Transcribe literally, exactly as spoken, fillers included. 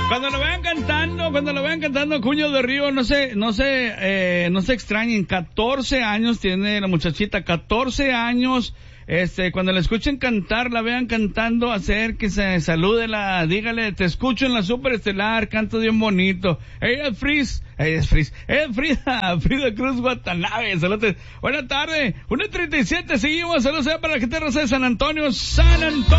Cuando lo vean cantando, cuando lo vean cantando Cuño de Río, no se, no se, eh, no se extrañen, catorce años tiene la muchachita, catorce años. Este, cuando la escuchen cantar, la vean cantando, acérquese, salúdela, dígale, te escucho en la Superestelar, canto bien bonito. Ella es Fris, ella es Fris, ella es Frida, Frida Cruz Watanabe, saludos. Buenas tardes, una treinta y siete, seguimos, saludos para la gente de Rosa de San Antonio, San Antonio.